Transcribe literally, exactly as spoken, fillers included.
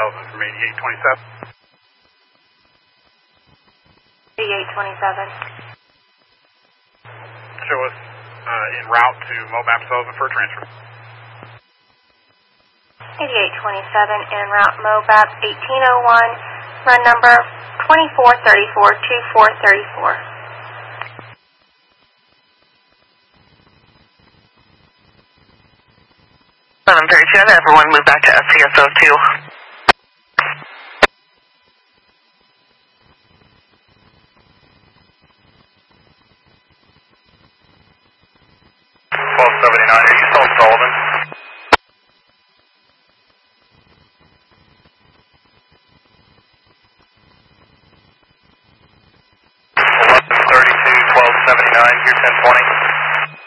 Sullivan from eighty-eight twenty-seven. eighty-eight twenty-seven. Show us uh, en route to Mobap Sullivan for a transfer. eighty-eight twenty-seven, en route Mobap eighteen oh one, run number twenty-four thirty-four, twenty-four thirty-four. eleven thirty-seven, everyone move back to S C S O two. twelve seventy-nine, are you still Sullivan?